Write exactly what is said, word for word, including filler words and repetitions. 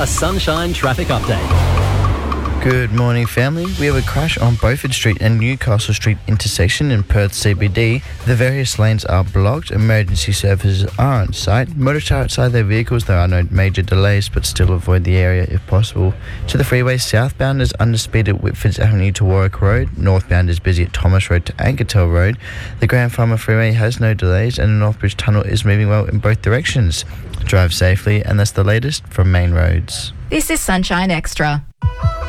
A Sunshine traffic update. Good morning, family. We have a crash on Beaufort Street and Newcastle Street intersection in Perth C B D. The various lanes are blocked. Emergency services are on site. Motorists are outside their vehicles. There are no major delays, but still avoid the area if possible. To the freeway, southbound is under speed at Whitfords Avenue to Warwick Road. Northbound is busy at Thomas Road to Ankertel Road. The Grand Farmer Freeway has no delays, and the Northbridge Tunnel is moving well in both directions. Drive safely, and that's the latest from Main Roads. This is Sunshine Extra.